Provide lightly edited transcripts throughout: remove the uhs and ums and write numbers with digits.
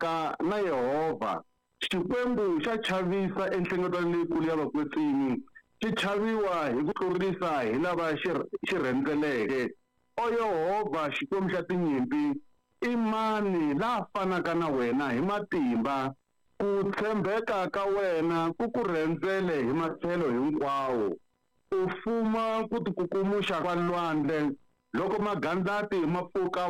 mhaka na Yehova. Xikwembu xa chavisa enhlengletweni leyikulu ya vakwetsimi, xi chaviwa hi ku tlurisa hi lava xi rhendzeleke. O Yehova, Xikwembu xa tinyimpi, i mani la fanaka na wena hi matimba? Ku tshembeka ka wena ku ku rhendzele hi matlhelo hinkwawo. U fuma ku tikukumuxa ka lwandle loko magandlati ma pfuka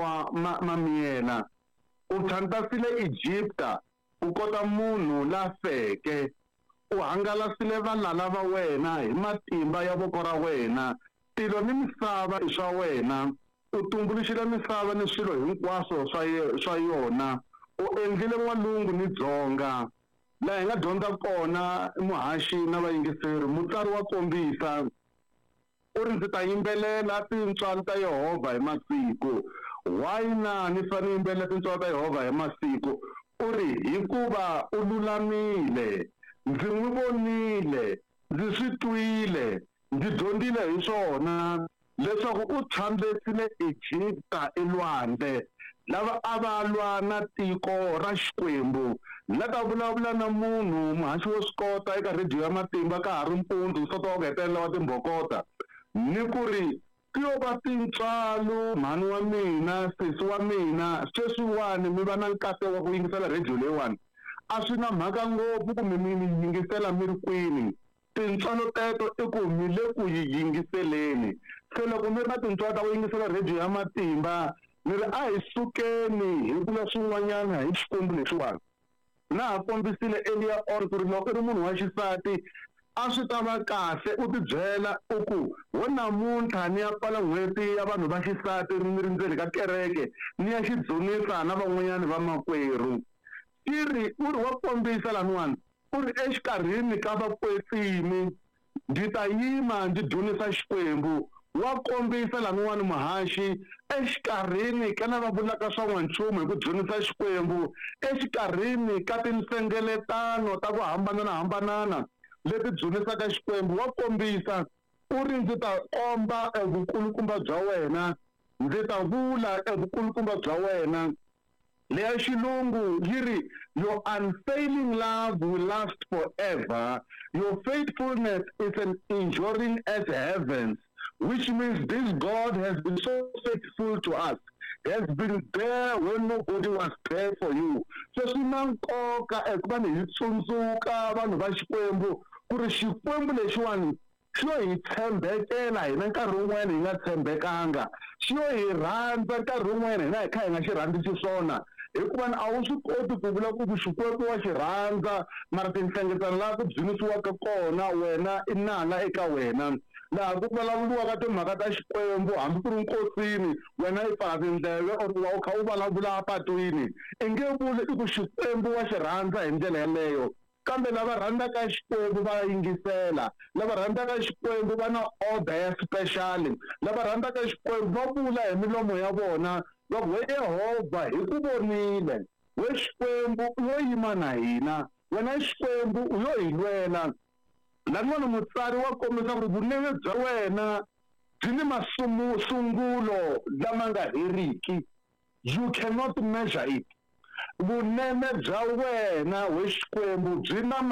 ma miyela. U thlandasile Egipta u kota munhu la feke. U hangalasile valala va wena hi matimba ya voko ra wena. Tilo ni misava i swa wena. U tumbuluxile misava ni swilo hinkwaswo swa yona. U endlile n'walungu ni dzonga. Laha hi nga dyondza kona muhaxi na vayingiseri, mutsari wa kombisa u ri ndzi ta yimbelela tintswalo ta Yehovha hi masiku. Why na ni fanele yimbelela tintswalo ta Yehovha hi masiku? U ri hikuva u lulamile, ndzi n'wi vonile, ndzi swi twile, ndzi dyondzile hi swona leswaku u thlandlesile Egipta elwandle, lava a va lwa na tiko ra Xikwembu. La ta vulavula na munhu muhaxi wo swi kota eka rediyo ya Matimba ka ha ri mpundzu nsati wa ku hetelela wa Timbokota, ni ku ri ku yo va tintswalo mhani wa mina, sesi wa mina, sweswiwani mi va na nkateko wa ku yingisela rediyo leyiwani. A swi na mhaka ngopfu ku mi yingisela mi ri kwini, tintswalo teto i ku mi le ku yi yingiseleni. Se loko mi ri na tintswalo ta ku yingisela rediyo ya Matimba, mi ri a hi sukeni hi vula swin'wanyana hi Xikwembu lexiwani. Na ha kombisile Eliya or ku ri loko i ri munhu wa xisati a swi ta va kahle u tibyela u ku wo namuntlha ni ya pfala n'hweti ya vanhu va xisati ni ri ndzeni ka kereke ni ya xi dzunisa na van'wanyana va makwerhu. Ti ri u ri wa kombisa laniwani u ri exikarhini ka vakwetsimi ndzi ta yima ndzi dzunisa Xikwembu. Wa kombisa laniwani muhaxi exikarhini ka lava vulaka swa n'wanchumu hi ku dzunisa Xikwembu, exikarhini ka tinhlengeletano ta ku hambanana leti dzunisaka Xikwembu. Wa kombisa u ri ndzi ta komba evukulukumba bya wena, ndzi ta vula evukulukumba bya wena. Leya xilungu yi ri your unfailing love will last forever, your faithfulness is an enduring as heavens, which means this God has been so faithful to us. He has been there when nobody was there for you. So swi na nkoka eku va hi tsundzuka vanhu va Xikwembu ku ri Xikwembu lexiwani xi yo hi tshembekela hina nkarhi wun'wana hi nga tshembekanga, xi yo hi rhandza nkarhi wun'wana hina hi kha hi nga xi rhandzi xiswona. Hikuva a wu swi koti ku vula ku Xikwembu wa xi rhandza mara tinhlengetano laha ku dzunisiwaka kona wena i nala eka wena. Laha ku vulavuriwaka timhaka ta Xikwembu hambi ku ri nkosini wena i pfala tindleve or ku va u kha u vulavula apatwini, i nge vuli i ku Xikwembu wa xi rhandza hi ndlela yeleyo. Kambe lava rhandzaka Xikwembu va yingisela, lava rhandzaka Xikwembu va na order ya special, lava rhandzaka Xikwembu va vula hi milomo ya vona va ku we Yehovha hi ku vonile, we Xikwembu u yo yima na hina, wena Xikwembu u yo hi lwela. Laniwani mutsari wa kombisa ku ri vunene bya wena byi ni masungulo lama nga heriki. You cannot measure it. Vunene bya wena we Xikwembu byi na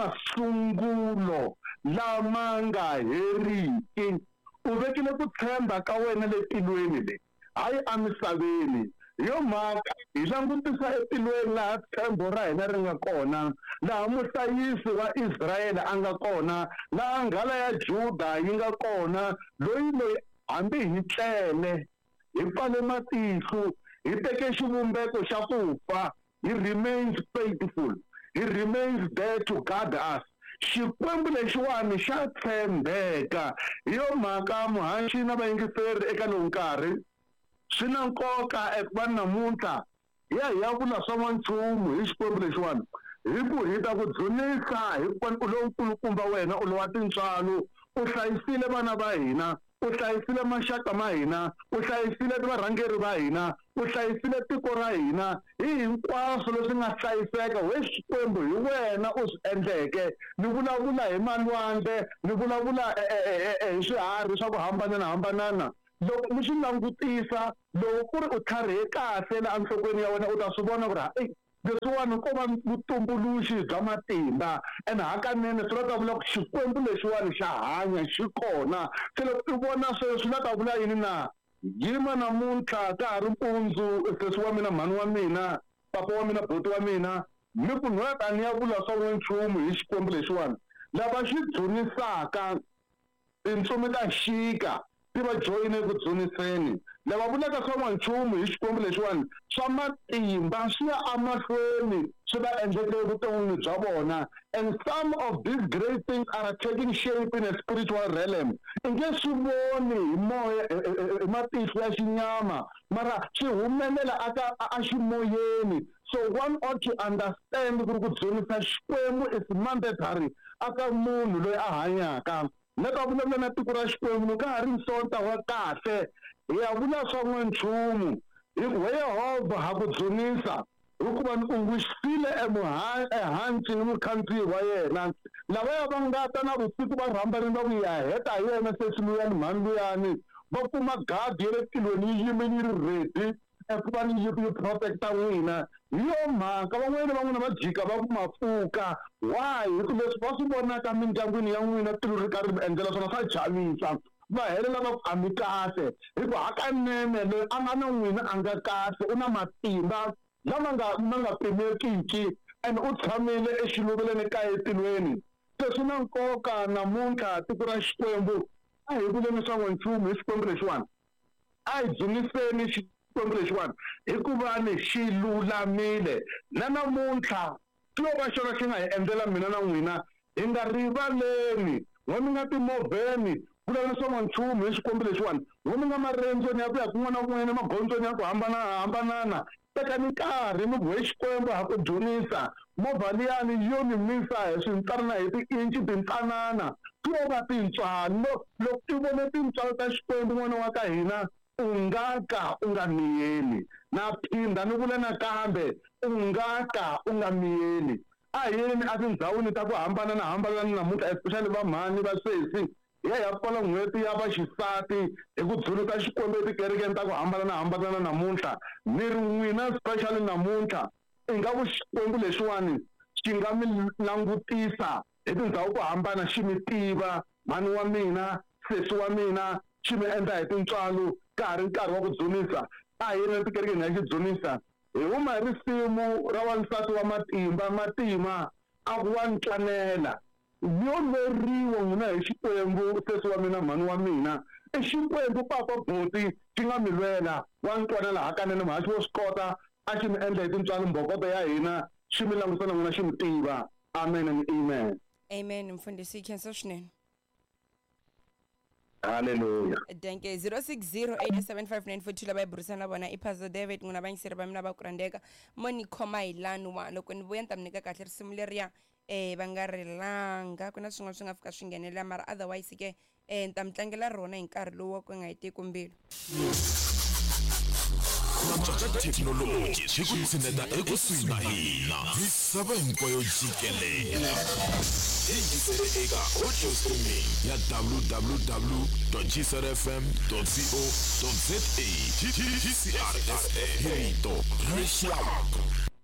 masungulo lama nga heriki. U vekile ku tshemba ka wena le tilweni le, hayi amisaveni. Hi yo mhaka hi langutisa etilweni laha tshembo ra hina ri nga kona, laha muhlayisi wa Israyele a nga kona, laha nghala ya Juda yi nga kona, loyi hambi hi tlele hi pfale matihlo hi teke xivumbeko xa ku fa, he remains faithful, he remains there to guard us. Xikwembu lexiwani xa tshembeka. Hi yo mhaka muhaxi na vayingiseri eka lowu nkarhi swi na nkoka eku va namuntlha hi ya vula swa n'wanchumu hi Xikwembu lexiwani, hi ku hi ta ku dzunisa hi ku lonkulukumba wena u lowa tintswalo, u hlayisile vana va hina, u hlayisile maxaka ma hina, u hlayisile varhangeri va hina, u hlayisile tiko ra hina, hi hinkwaswo leswi nga hlayiseka we Xikwembu hi wena u swi endleke. Ni vulavula hi malwandle, ni vulavula hi swiharhi swa ku hambanana. Loko mi swi langutisa loko ku ri u tlharihe kahle la enhlokweni ya wena u ta swi vona ku ri leswiwani ko va vutumbuluxi bya matimba ene hakanene swi la ta vula ku Xikwembu lexiwani xa hanya xi kona se loko i vona sweswo swi la ta vula yini na yima namuntlha ka ha ri mpundzu sesi wa mina mhani wa mina papa wa mina buti wa mina mi ku nhweta ni ya vula swa n'wenchumu hi Xikwembu lexiwani lava xi dzunisaka tintsumi ta xika ti va joyine ku dzuniseni lava vulaka swa n'wanchumu hi Xikwembu lexiwani swa matimba swi ya amahlweni swi va endleke vuton'wini bya vona and some of these great things are taking shape in a spiritual realm i nge swi voni hi moya hi matihlo ya xinyama mara swi humelela a ximoyeni so one ought to understand ku ri ku dzunisa Xikwembu is mandatory aka munhu loyi a hanyaka na ka vulavula na tiko ra Xikwembu ka ha ri nsonta wa kahle hi ya vula swa n'wenchumu hi ku Yehovha ha ku dzunisa hikuva ni unguxile ehansi ni mukhandziyi wa yena lavaya va nga ta na vusiku va rhambanini va ku ya heta hi yena sesi luyani mhani luyani va kuma gadi ya le tilweni yi yimeni yi ri ready ku va ni yi protecta n'wina hi yo mhaka van'wana va jika va ku mapfuka why hi ku leswi va swi vonaka mindyangwini ya n'wina tilo ri karhi mi endlela swona swa chavisa va helela va ku a mi kahle hi ku hakanene loyi a nga na n'wina a nga kahle u na matimba lama nga pimekiki and u tshamile exiluveleni ka etilweni se swi na nkoka namuntlha tiko ra Xikwembu a hi vuleni swa n'wanchumu hi Xikwembu lexiwani a hi dzuniseni Xikwembu lexiwani hikuva ni xi lulamile na namuntlha swi lo va xona xi nga hi endlela mina na n'wina hi nga rivaleni n'wami nga timovheni vulavula swa n'wanchumu hi Xikwembu lexiwani n'wami nga marenzweni ya ku ya kun'wana na kun'wana magondzweni ya ku hambanana tekani nkarhi mi ku hi Xikwembu ha ku dzunisa movha liyani yo ni misa hi swintsanana hi ti-inchi tintsanana ti lo va tintswalo loko ti vone tintswalo ta Xikwembu n'wana wa ka hina u nga ka u nga miyeli na phinda ni vula nakambe u nga ka u nga miyeli a yini a tindhawini ta ku hambanana namuntlha especially va mhani va swesi ya pfala n'hweti ya vaxisati hi ku dzunisa Xikwembu etikerekeni ta ku hambanana namuntlha ni ri n'wina especially namuntlha i nga ku Xikwembu lexiwani xi nga mi langutisa hi tindhawu ku hambana xi mi tiva mhani wa mina sesi wa mina xi mi endla hi tintswalo ka ha ri nkarhi wa ku dzunisa a hi yini etikerekeni ya xi dzunisa hi huma hi risimu ra wansati wa matima a ku wa ntlanela yo leriwa n'wina hi Xikwembu sesi wa mina mhani wa mina i Xikwembu papa buti xi nga mi lwela wa ntwanela hakanene mhaxi wo swi kota a xi mi endla hi tintswalo mbokoto ya hina xi mi langusa na n'wina xi mi tiva amen and amen mfundisi khensa swinene Hallelujah. Thank you. 060875942 lava hi burisana na vona i Pastor David n'wina vanyiseri va mina va ku rhandeka mo ni khoma hi lani loko ni vuya ni ta mi nyika kahle risimu leriya va nga rilanga ku na swin'wana swi nga fika swi nghenelela mara otherwise ke ni ta mi tlangela rona hi nkarhi lowu wa ku nga hetiki mbilu Technology swi ku tshineta ekusuhi na hina misava hinkwayo jikelela yingisele eka audio streaming ya www.gsrfm.co.za GCRSA hito rexaka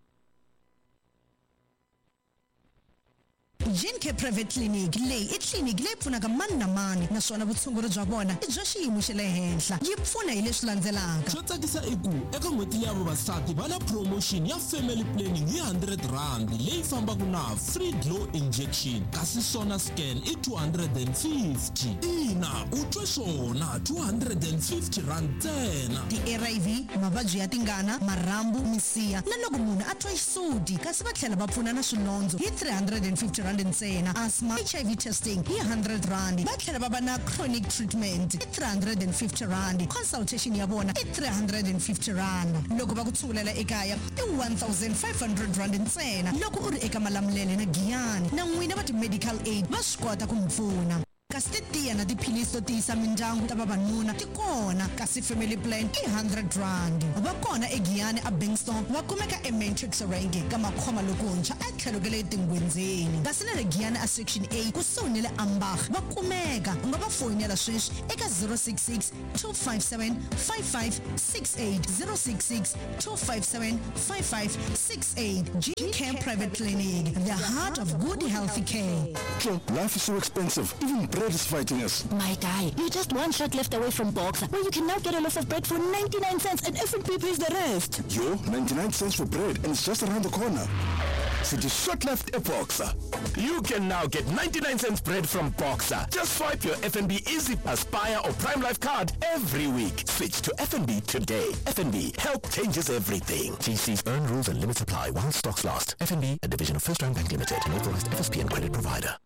Jinke Private Clinic leyi i clinic leyi pfunaka mani na mani naswona vutshunguri bya vona i bya xiyimo xa le henhla yi pfuna hi leswi landzelaka xo tsakisa i ku eka n'hweti ya vavasati va na promotion ya family planning hi R100 leyi fambaka na free glow injection kasi sona scan i 250 ina u twe swona R250 ntsena ti-ARV mavabyi ya tingana marhambu misiya na loko munhu a twa xisudi kasi va tlhela va pfuna na swilondzo hi R350 ntsena asthma HIV testing hi R100 va tlhela va va na chronic treatment i R350 consultation ya vona i R350 loko va ku tshungulela ekaya i R1,500 ntsena loko u ri eka Malamulele na Giyani na n'wina va ti-medical aid va swi kota ku mi pfuna kasi titiya na tiphilisi to tiyisa mindyangu ta vavanuna ti kona kasi family plan i R100 va kona eGiyani a Bingston va kumeka eMatrix Range ka makhoma lokuntshwa a tlhelo ka le tingwenzeni kasi na le Giyani a section A kusuhi le Ambach va kumeka u nga va fonela sweswi eka 066 257 5568 066 257 5568 GCare Private Clinic, the heart of good healthy care. Joe, life is so expensive. Even bread is fighting us. My guy, you're just one shot left away from Boxer, where you can now get a loaf of bread for 99 cents and F&B pays the rest. Yo, 99 cents for bread and it's just around the corner. So just short left at Boxer. You can now get 99 cents bread from Boxer. Just swipe your FNB Easy Aspire or Prime Life card every week. Switch to FNB today. FNB, help changes everything. TC's earn rules and limits apply while stocks last. FNB, a division of First Round Bank Limited, an authorized FSP and credit provider.